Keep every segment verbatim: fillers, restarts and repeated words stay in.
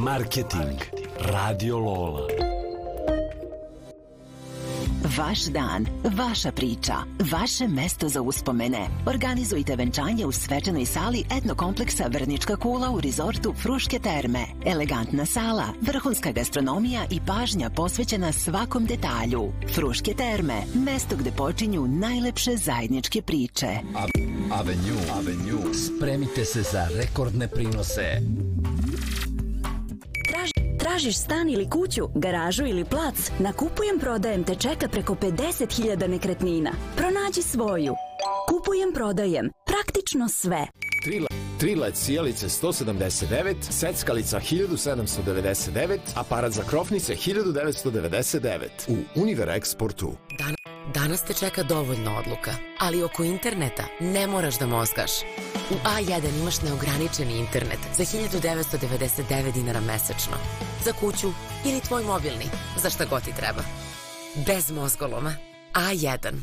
Marketing. Radio Lola. Vaš dan, vaša priča, vaše mesto za uspomene. Organizujte venčanje u svečanoj sali etnokompleksa Vrnička kula u rizortu Fruške terme. Elegantna sala, vrhunska gastronomija i pažnja posvećena svakom detalju. Fruške terme, mesto gde počinju najlepše zajedničke priče. Avenue, Avenue. Spremite se za rekordne prinose. Tražiš stan ili kuću, garažu ili plac? Na Kupujem prodajem te čeka preko pedeset hiljada nekretnina. Pronađi svoju. Kupujem prodajem. Praktično sve. Trilet sjelice sto sedamdeset devet, seckalica hiljadu sedamsto devedeset devet, aparat za krofnice hiljadu devetsto devedeset devet. U Univer Eksportu. Dan, danas te čeka dovoljno odluka, ali oko interneta ne moraš da mozgaš. U A jedan imaš neograničeni internet za hiljadu devetsto devedeset devet dinara mesečno. Za kuću ili tvoj mobilni, za šta god ti treba. Bez mozgoloma. A jedan.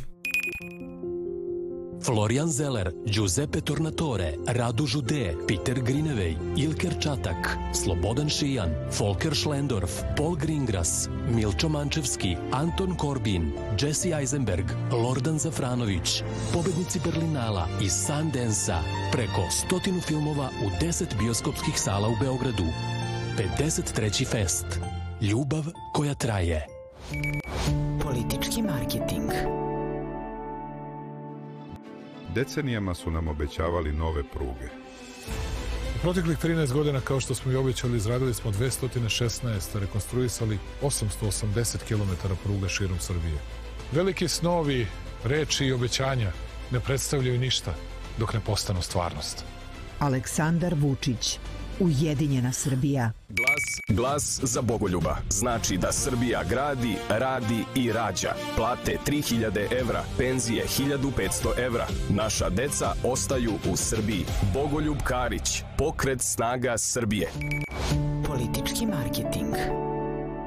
Florian Zeller, Giuseppe Tornatore, Radu Žude, Peter Grinevej, Ilker Čatak, Slobodan Šijan, Volker Schlendorf, Paul Greengrass, Milčo Mančevski, Anton Korbin, Jesse Eisenberg, Lordan Zafranović, pobednici Berlinala i Sundance-a, preko stotinu filmova u deset bioskopskih sala u Beogradu. pedeset treći fest. Ljubav koja traje. Politički marketing. Decenijama su nam obećavali nove pruge. U proteklih trinaest godina, kao što smo i obećali, izradili smo dvesta šesnaest, rekonstruisali osamsto osamdeset kilometara pruga širom Srbije. Veliki snovi, reči i obećanja ne predstavljaju ništa dok ne postanu stvarnost. Aleksandar Vučić, Ujedinjena Srbija. Glas, glas za Bogoljuba. Znači da Srbija gradi, radi i rađa. Plate tri hiljade evra, penzije hiljadu petsto evra. Naša deca ostaju u Srbiji. Bogoljub Karić, pokret snaga Srbije. Politički marketing.